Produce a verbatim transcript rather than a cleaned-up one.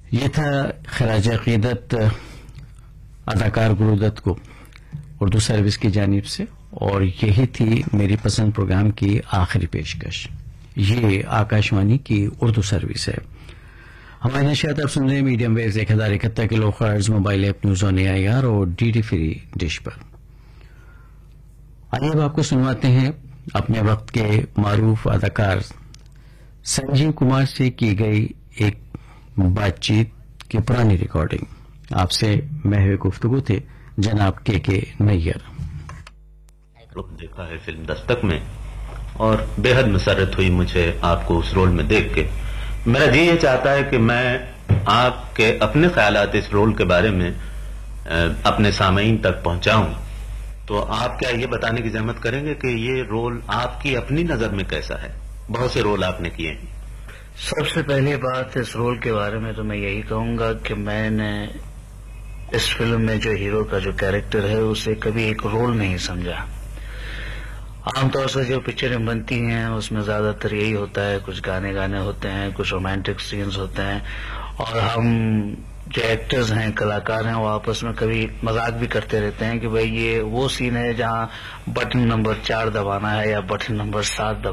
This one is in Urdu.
یہ تھا خراج عقیدت اداکار گرودت کو اردو سروس کی جانب سے، اور یہی تھی میری پسند پروگرام کی آخری پیشکش۔ یہ آکاشوانی کی اردو سروس ہے۔ ہمارے نشریات آپ سن رہے ہیں میڈیم ویوز ایک ہزار اکہتر کلو hertz, mobile app news on a I R اور ڈی ڈی فری ڈش پر۔ آئیے اب آپ کو سنواتے ہیں اپنے وقت کے معروف اداکار سنجیو کمار سے کی گئی ایک بات چیت کی پرانی ریکارڈنگ۔ آپ سے محو گفتگو تھے جناب کے کے نیئر۔ دیکھا ہے فلم دستک میں، اور بے حد مسرت ہوئی مجھے آپ کو اس رول میں دیکھ کے۔ میرا جی یہ چاہتا ہے کہ میں آپ کے اپنے خیالات اس رول کے بارے میں اپنے سامعین تک پہنچاؤں، تو آپ کیا یہ بتانے کی زحمت کریں گے کہ یہ رول آپ کی اپنی نظر میں کیسا ہے؟ بہت سے رول آپ نے کیے ہیں۔ سب سے پہلی بات اس رول کے بارے میں تو میں یہی کہوں گا کہ میں نے اس فلم میں جو ہیرو کا جو کیریکٹر ہے اسے کبھی ایک رول نہیں سمجھا۔ عام طور سے جو پکچریں بنتی ہیں اس میں زیادہ تر یہی ہوتا ہے، کچھ گانے گانے ہوتے ہیں، کچھ رومانٹک سینز ہوتے ہیں، اور ہم جو ایکٹرز ہیں، کلاکار ہیں، وہ آپس میں کبھی مذاق بھی کرتے رہتے ہیں کہ بھئی یہ وہ سین ہے جہاں بٹن نمبر چار دبانا ہے یا بٹن نمبر سات دبانا ہے۔